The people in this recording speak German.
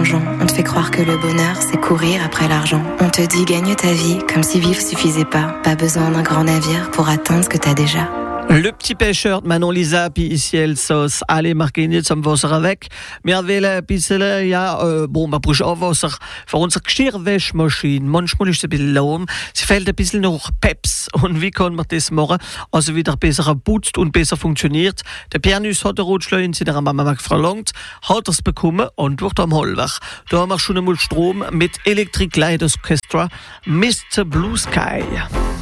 l'argent. On te fait croire que le bonheur, c'est courir après l'argent. On te dit gagne ta vie comme si vivre suffisait pas. Pas besoin d'un grand navire pour atteindre ce que t'as déjà. Le petit pêcheur de Manon Lisa, puis ici elle sauce. Alle Margine zum Wasser weg. Wir wollen ein bisschen, man braucht auch Wasser für unsere Geschirrwäschmaschine. Manchmal ist es ein bisschen lahm. Sie fehlt ein bisschen noch Peps. Und wie kann man das machen? Also wieder besser putzt und besser funktioniert. Der Pianus hat der Rotschleu in seiner Mama verlangt, hat es bekommen, Antwort am Hallwach. Da haben wir schon einmal Strom mit Electric Light Orchestra, Mr. Blue Sky.